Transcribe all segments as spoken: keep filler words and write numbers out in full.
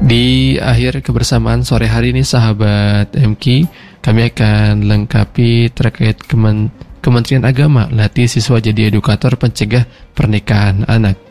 Di akhir kebersamaan sore hari ini sahabat M K, kami akan lengkapi terkait kemen- Kementerian Agama latih siswa jadi edukator pencegah pernikahan anak.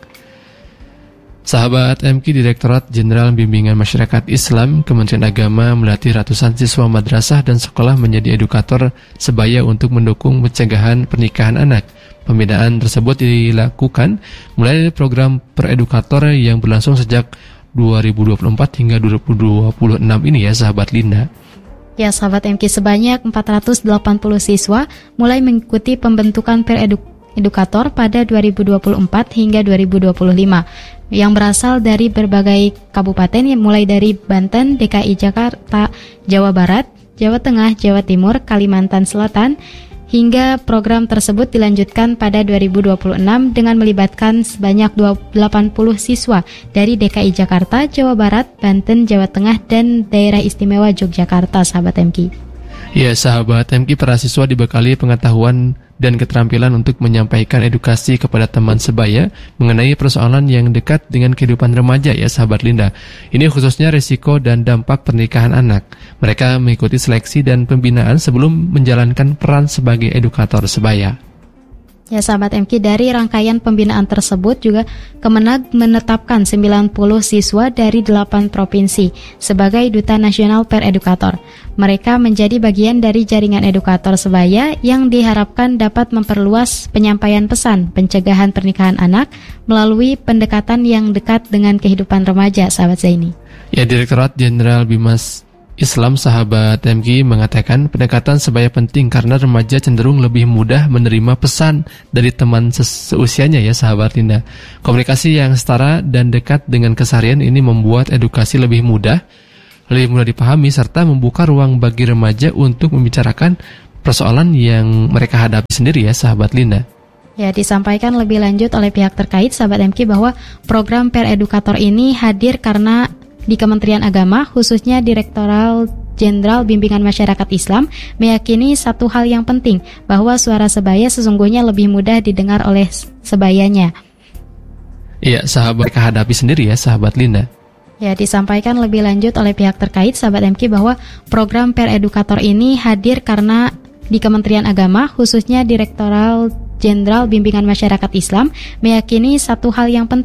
Sahabat M K, Direktorat Jenderal Bimbingan Masyarakat Islam Kementerian Agama melatih ratusan siswa madrasah dan sekolah menjadi edukator sebaya untuk mendukung pencegahan pernikahan anak. Pembinaan tersebut dilakukan mulai dari program peredukator yang berlangsung sejak dua ribu dua puluh empat hingga dua ribu dua puluh enam ini ya sahabat Linda. Ya sahabat M K, sebanyak empat ratus delapan puluh siswa mulai mengikuti pembentukan peredukator pada dua ribu dua puluh empat hingga dua ribu dua puluh lima yang berasal dari berbagai kabupaten mulai dari Banten, D K I Jakarta, Jawa Barat, Jawa Tengah, Jawa Timur, Kalimantan Selatan, hingga program tersebut dilanjutkan pada dua ribu dua puluh enam dengan melibatkan sebanyak delapan puluh siswa dari D K I Jakarta, Jawa Barat, Banten, Jawa Tengah, dan Daerah Istimewa Yogyakarta, sahabat M K. Ya sahabat M K, para siswa dibekali pengetahuan dan keterampilan untuk menyampaikan edukasi kepada teman sebaya mengenai persoalan yang dekat dengan kehidupan remaja ya sahabat Linda. Ini khususnya risiko dan dampak pernikahan anak. Mereka mengikuti seleksi dan pembinaan sebelum menjalankan peran sebagai edukator sebaya. Ya sahabat M K, dari rangkaian pembinaan tersebut juga Kemenag menetapkan sembilan puluh siswa dari delapan provinsi sebagai Duta Nasional Peredukator. Mereka menjadi bagian dari jaringan edukator sebaya yang diharapkan dapat memperluas penyampaian pesan pencegahan pernikahan anak melalui pendekatan yang dekat dengan kehidupan remaja, sahabat Zaini. Ya, Direktorat Jenderal Bimas Islam sahabat M K mengatakan pendekatan sebaya penting karena remaja cenderung lebih mudah menerima pesan dari teman seusianya ya sahabat Linda. Komunikasi yang setara dan dekat dengan keseharian ini membuat edukasi lebih mudah, lebih mudah dipahami serta membuka ruang bagi remaja untuk membicarakan persoalan yang mereka hadapi sendiri ya sahabat Linda. Ya, disampaikan lebih lanjut oleh pihak terkait sahabat M K bahwa program peredukator ini hadir karena di Kementerian Agama, khususnya Direktorat Jenderal Bimbingan Masyarakat Islam, meyakini satu hal yang penting, bahwa suara sebaya sesungguhnya lebih mudah didengar oleh sebayanya. Iya, sahabat mereka hadapi sendiri ya, sahabat Linda. Ya, disampaikan lebih lanjut oleh pihak terkait, sahabat M K, bahwa program peredukator ini hadir karena di Kementerian Agama, khususnya Direktorat Jenderal Bimbingan Masyarakat Islam, meyakini satu hal yang penting,